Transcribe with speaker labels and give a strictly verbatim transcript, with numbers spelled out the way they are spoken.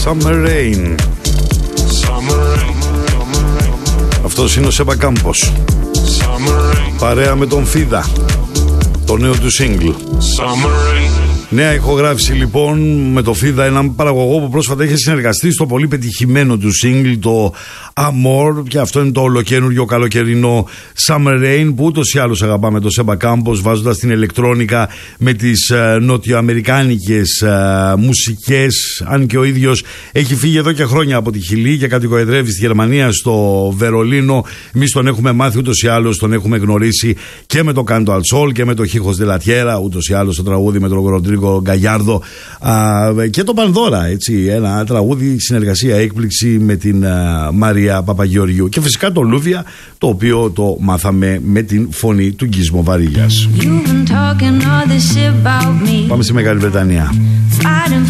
Speaker 1: Summer Rain. Αυτός είναι ο Σέμπα Κάμπος, παρέα με τον Φίδα, το νέο του single. Νέα ηχογράφηση λοιπόν με το Φίδα, έναν παραγωγό που πρόσφατα είχε συνεργαστεί στο πολύ πετυχημένο του single, το Amor, και αυτό είναι το ολοκαίνουργιο καλοκαιρινό Summer Rain, που ούτως ή άλλως αγαπάμε το Σέμπα Κάμπος, βάζοντας την ηλεκτρόνικα με τις ε, νοτιοαμερικάνικες ε, μουσικές, αν και ο ίδιος έχει φύγει εδώ και χρόνια από τη Χιλή και κατοικοεδρεύει στη Γερμανία, στο Βερολίνο. Εμείς τον έχουμε μάθει ούτως ή άλλως, τον έχουμε γνωρίσει και με το Canto al Sol και με το Hijos de la Tierra, ούτως ή άλλως το τραγούδι με τον Ροντρίγκο Γκαγιάρδο και το Πανδώρα, έτσι, ένα τραγούδι συνεργασία, έκπληξη με την α, Μαρία Παπαγεωργιού, και φυσικά το Λούβια, το οποίο το μάθαμε με την φωνή του Γκίσμο Βαρύγιας. Πάμε στη Μεγάλη Βρετανία.